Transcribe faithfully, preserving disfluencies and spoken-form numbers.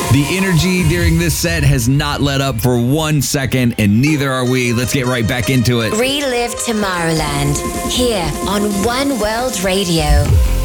The energy during this set has not let up for one second, and neither are we. Let's get right back into it. Relive Tomorrowland here on One World Radio.